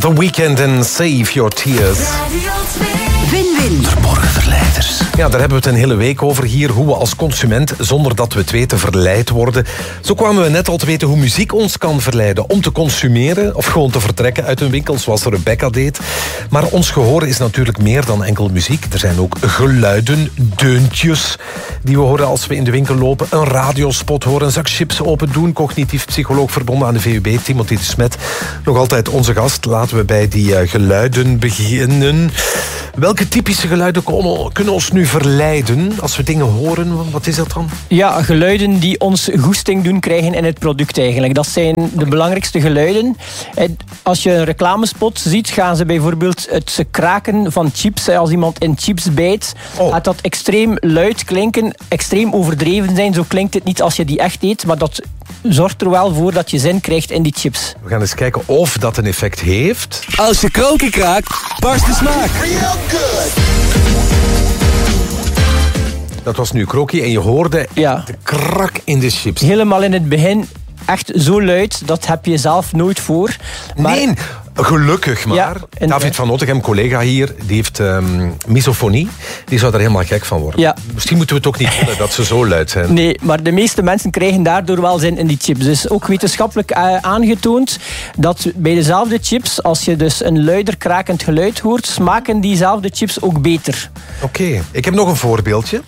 The Weeknd en Save Your Tears. Win-win. Verborgen verleiders. Ja, daar hebben we het een hele week over hier. Hoe we als consument, zonder dat we het weten, verleid worden. Zo kwamen we net al te weten hoe muziek ons kan verleiden om te consumeren of gewoon te vertrekken uit een winkel, zoals Rebecca deed. Maar ons gehoor is natuurlijk meer dan enkel muziek. Er zijn ook geluiden, deuntjes die we horen als we in de winkel lopen. Een radiospot horen, een zak chips open doen. Cognitief psycholoog verbonden aan de VUB, Timothy de Smet. Nog altijd onze gast. Laten we bij die geluiden beginnen. Welke typische geluiden kunnen ons nu verleiden als we dingen horen? Wat is dat dan? Ja, geluiden die ons goesting doen krijgen in het product eigenlijk. Dat zijn de belangrijkste geluiden. Als je een reclamespot ziet, gaan ze bijvoorbeeld het kraken van chips. Als iemand in chips bijt, gaat dat extreem luid klinken, extreem overdreven zijn. Zo klinkt het niet als je die echt eet, maar dat zorgt er wel voor dat je zin krijgt in die chips. We gaan eens kijken of dat een effect heeft. Als je krokie kraakt, barst de smaak. Dat was nu krokie en je hoorde de krak in de chips. Helemaal in het begin echt zo luid, dat heb je zelf nooit voor. Maar nee, gelukkig maar. Ja, David van Nottegem, collega hier, die heeft misofonie. Die zou daar helemaal gek van worden. Ja. Misschien moeten we het ook niet willen dat ze zo luid zijn. Nee, maar de meeste mensen krijgen daardoor wel zin in die chips. Dus ook wetenschappelijk aangetoond dat bij dezelfde chips, als je dus een luider krakend geluid hoort, smaken diezelfde chips ook beter. Oké, ik heb nog een voorbeeldje.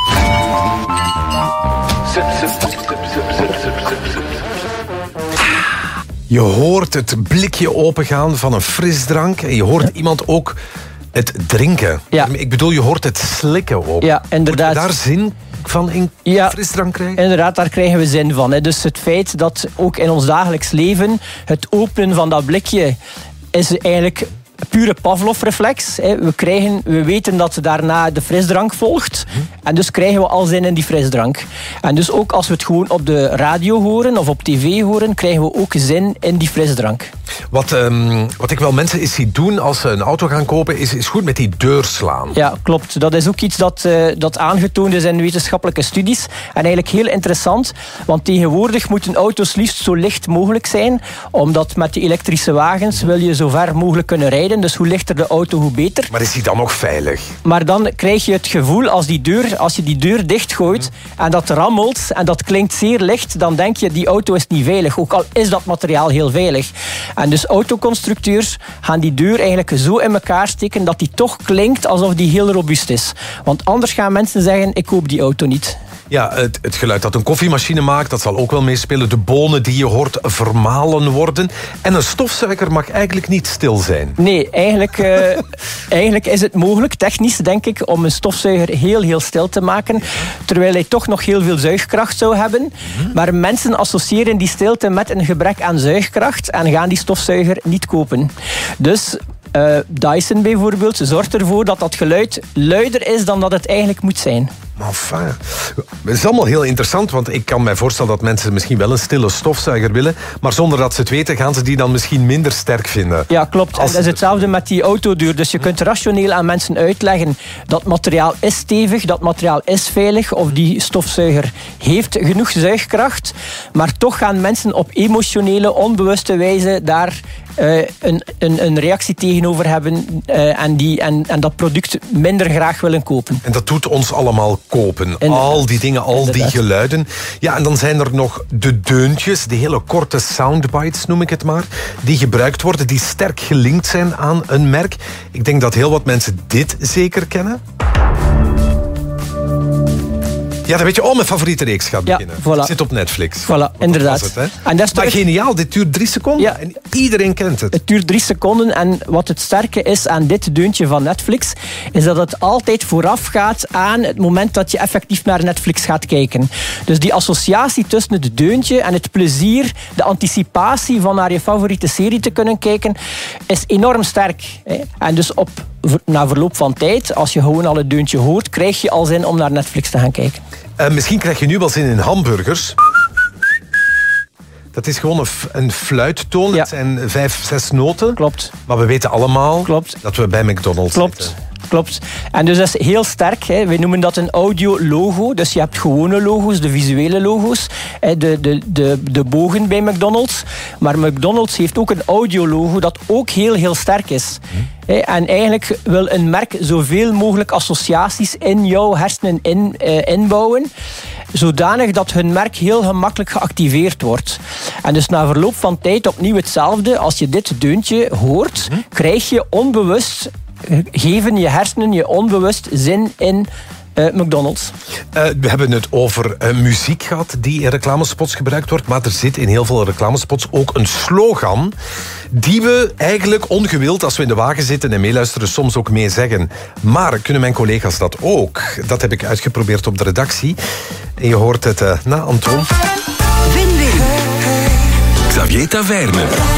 Je hoort het blikje opengaan van een frisdrank en je hoort iemand ook het drinken. Ja. Ik bedoel, je hoort het slikken ook. Ja, inderdaad. Moet je daar zin van in frisdrank krijgen? Inderdaad, daar krijgen we zin van. Dus het feit dat ook in ons dagelijks leven het openen van dat blikje is eigenlijk pure Pavlov-reflex. We weten dat daarna de frisdrank volgt. En dus krijgen we al zin in die frisdrank. En dus ook als we het gewoon op de radio horen of op tv horen, krijgen we ook zin in die frisdrank. Wat ik wel mensen is zie doen als ze een auto gaan kopen, is goed met die deur slaan. Ja, klopt. Dat is ook iets dat aangetoond is in wetenschappelijke studies. En eigenlijk heel interessant, want tegenwoordig moeten auto's liefst zo licht mogelijk zijn, omdat met die elektrische wagens wil je zo ver mogelijk kunnen rijden. Dus hoe lichter de auto, hoe beter. Maar is die dan nog veilig? Maar dan krijg je het gevoel, als je die deur dichtgooit en dat rammelt en dat klinkt zeer licht, dan denk je, die auto is niet veilig. Ook al is dat materiaal heel veilig. En dus autoconstructeurs gaan die deur eigenlijk zo in elkaar steken dat die toch klinkt alsof die heel robuust is. Want anders gaan mensen zeggen, ik koop die auto niet. Ja, het geluid dat een koffiemachine maakt, dat zal ook wel meespelen. De bonen die je hoort vermalen worden. En een stofzuiger mag eigenlijk niet stil zijn. Nee, eigenlijk is het mogelijk, technisch denk ik, om een stofzuiger heel, heel stil te maken. Terwijl hij toch nog heel veel zuigkracht zou hebben. Maar mensen associëren die stilte met een gebrek aan zuigkracht en gaan die stofzuiger niet kopen. Dus Dyson bijvoorbeeld zorgt ervoor dat dat geluid luider is dan dat het eigenlijk moet zijn. Maar enfin, het is allemaal heel interessant, want ik kan mij voorstellen dat mensen misschien wel een stille stofzuiger willen, maar zonder dat ze het weten gaan ze die dan misschien minder sterk vinden. Ja, klopt. En dat is hetzelfde met die autodeur. Dus je kunt rationeel aan mensen uitleggen dat materiaal is stevig, dat materiaal is veilig, of die stofzuiger heeft genoeg zuigkracht, maar toch gaan mensen op emotionele, onbewuste wijze daar een reactie tegenover hebben en dat product minder graag willen kopen. En dat doet ons allemaal kopen. Inderdaad. Al die dingen, al die geluiden. Ja, en dan zijn er nog de deuntjes, die hele korte soundbites noem ik het maar, die gebruikt worden, die sterk gelinkt zijn aan een merk. Ik denk dat heel wat mensen dit zeker kennen. Ja, dan weet je, mijn favoriete reeks gaat beginnen. Voilà. Het zit op Netflix. Voilà, inderdaad. Het, hè? En dat is maar geniaal, dit duurt 3 seconden. Ja. En iedereen kent het. Het duurt 3 seconden en wat het sterke is aan dit deuntje van Netflix, is dat het altijd vooraf gaat aan het moment dat je effectief naar Netflix gaat kijken. Dus die associatie tussen het deuntje en het plezier, de anticipatie van naar je favoriete serie te kunnen kijken, is enorm sterk. En dus na verloop van tijd, als je gewoon al het deuntje hoort, krijg je al zin om naar Netflix te gaan kijken. Misschien krijg je nu wel zin in hamburgers. Dat is gewoon een fluittoon. Ja. Het zijn 5, 6 noten. Klopt. Maar we weten allemaal Klopt. dat we bij McDonald's Klopt. zitten. Klopt. En dus dat is heel sterk. Hè. We noemen dat een audio-logo. Dus je hebt gewone logo's, de visuele logo's. De bogen bij McDonald's. Maar McDonald's heeft ook een audio-logo dat ook heel, heel sterk is. En eigenlijk wil een merk zoveel mogelijk associaties in jouw hersenen inbouwen, zodanig dat hun merk heel gemakkelijk geactiveerd wordt. En dus na verloop van tijd opnieuw hetzelfde. Als je dit deuntje hoort, krijg je onbewust, geven je hersenen je onbewust zin in McDonald's. We hebben het over muziek gehad die in reclamespots gebruikt wordt, maar er zit in heel veel reclamespots ook een slogan die we eigenlijk ongewild, als we in de wagen zitten en meeluisteren, soms ook mee zeggen. Maar kunnen mijn collega's dat ook? Dat heb ik uitgeprobeerd op de redactie. En je hoort het na Anton. Win-win. Xavier Taverne.